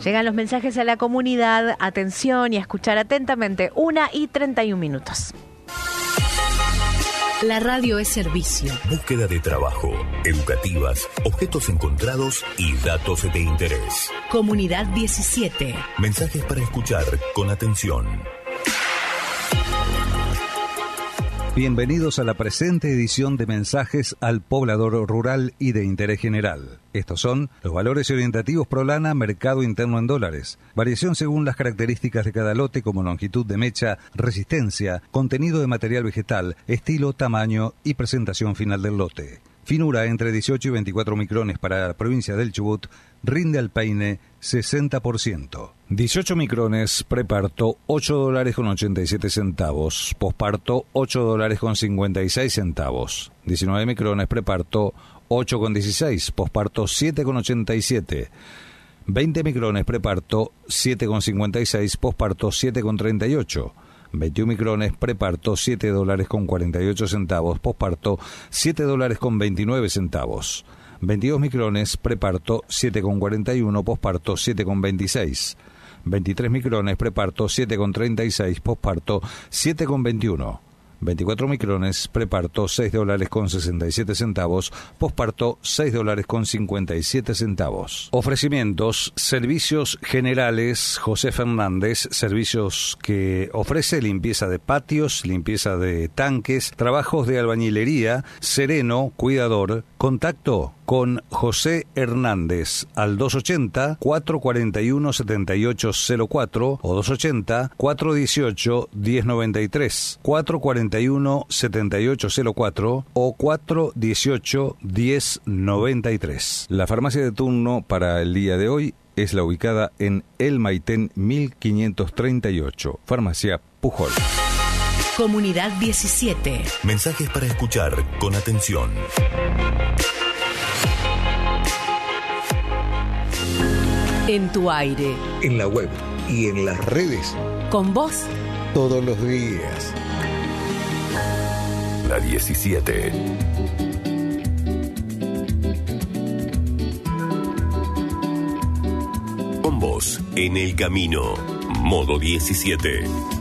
Llegan los mensajes a la comunidad. Atención y a escuchar atentamente. 1:31. La radio es servicio. Búsqueda de trabajo, educativas, objetos encontrados y datos de interés. Comunidad 17. Mensajes para escuchar con atención. Bienvenidos a la presente edición de Mensajes al Poblador Rural y de Interés General. Estos son los valores orientativos Prolana, mercado interno en dólares. Variación según las características de cada lote como longitud de mecha, resistencia, contenido de material vegetal, estilo, tamaño y presentación final del lote. Finura entre 18 y 24 micrones para la provincia del Chubut, rinde al peine 60%. 18 micrones, preparto $8.87, posparto $8.56. 19 micrones, preparto 8,16, posparto 7,87. 20 micrones, preparto 7,56, posparto 7,38. 21 micrones, preparto $7.48, posparto $7.29. 22 micrones, preparto 7,41, posparto 7,26. 23 micrones, preparto 7,36, posparto 7,21. 24 micrones, preparto $6.67, posparto $6.57. Ofrecimientos: servicios generales José Fernández, servicios que ofrece limpieza de patios, limpieza de tanques, trabajos de albañilería, sereno, cuidador. Contacto con José Hernández al 280-441-7804 o 280-418-1093, 441-7804 o 418-1093. La farmacia de turno para el día de hoy es la ubicada en El Maitén 1538, Farmacia Pujol. Comunidad 17. Mensajes para escuchar con atención. En tu aire. En la web y en las redes. Con vos. Todos los días. La 17. Con vos, en el camino. Modo 17.